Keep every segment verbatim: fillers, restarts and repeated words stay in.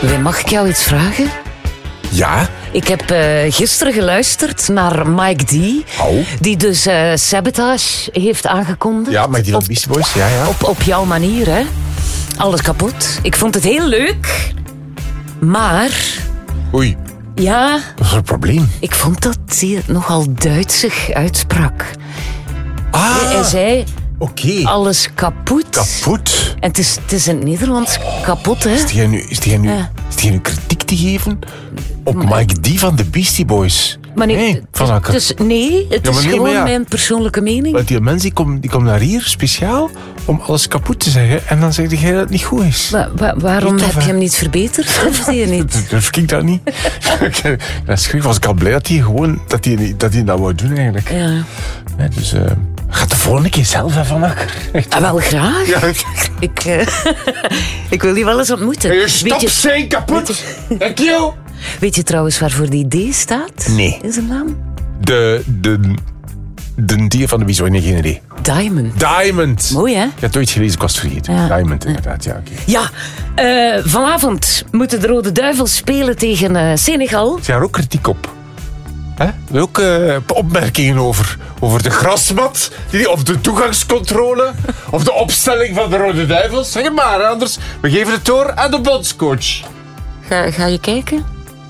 Wim, mag ik jou iets vragen? Ja? Ik heb uh, gisteren geluisterd naar Mike D. Oh. Die dus uh, Sabotage heeft aangekondigd. Ja, Mike D van de Beastie Boys. Ja, ja. Op, op jouw manier, hè. Alles kapot. Ik vond het heel leuk. Maar... Oei. Ja... Dat is een probleem. Ik vond dat hij het nogal Duitsig uitsprak. Ah. Hij, hij zei... Oké. Okay. Alles kapot. Kapot. En het is, het is in het Nederlands kapot, hè. Is die nu, is die nu, Ja. is die nu kritiek te geven op Maar- Mike D van de Beastie Boys? Maar nee, Nee, het van is- elkaar. dus nee, het Ja, maar is nee, gewoon maar ja. mijn persoonlijke mening. Want die mensen die komen, die komen naar hier speciaal om alles kapot te zeggen. En dan zeg jij dat het niet goed is. Wa- wa- waarom Niet tof, heb je hè? hem niet verbeterd? Durf je niet? Dat durf ik dat niet. Dat schrik was ik al blij dat hij gewoon dat hij, dat hij dat wou doen eigenlijk. Ja. Ja, dus uh, ga de volgende keer zelf hè, Van Akker. Echt. Ah, wel graag. Ja, Ik, eh, ik wil die wel eens ontmoeten. je stop Weet je, zijn kapot. Thank you. weet je trouwens waarvoor die D staat? Nee. In zijn naam? De, de, de dier van de Beastie Boys, nee, geen idee. Diamond. Diamond. Mooi, hè? Je hebt ooit gelezen, ik was het vergeten. Ja. Diamond, inderdaad. Ja, oké. Ja, eh, vanavond moeten de Rode Duivels spelen tegen eh, Senegal. Is daar ook kritiek op? Hè? Er zijn ook uh, opmerkingen over, over de grasmat, die, of de toegangscontrole, of de opstelling van de Rode Duivels. Zeg het maar, anders we geven het door aan de bondscoach. Ga, ga je kijken?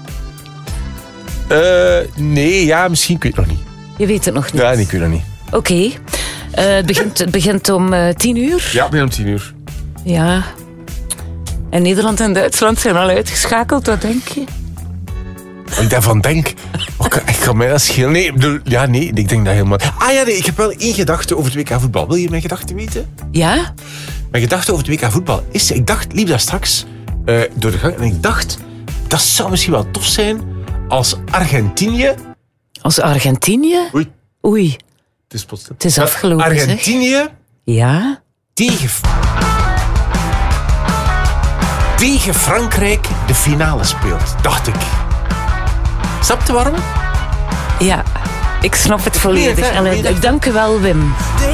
Uh, nee, ja, misschien, ik weet het nog niet. Je weet het nog niet. Ja, nee, ik weet het nog niet. Oké. Okay. Uh, het, begint, het begint om uh, tien uur. Ja, binnen om tien uur. Ja. En Nederland en Duitsland zijn al uitgeschakeld, wat denk je? Wat ik daarvan denk, oh, ik kan mij dat schelen. Nee, bedoel, ja, nee, ik denk dat helemaal... Ah ja, nee, ik heb wel één gedachte over het W K voetbal. Wil je mijn gedachte weten? Ja? Mijn gedachte over het W K voetbal is... Ik dacht, liep daar straks uh, door de gang en ik dacht, dat zou misschien wel tof zijn als Argentinië... Als Argentinië? Oei. Oei. Het is, plots... Het is afgelopen, Argentinië zeg. Ja? Tegen... tegen Frankrijk de finale speelt, dacht ik. Snap je waarom? Ja, ik snap het volledig. Nee, hè? En, Nee, dank u wel, Wim.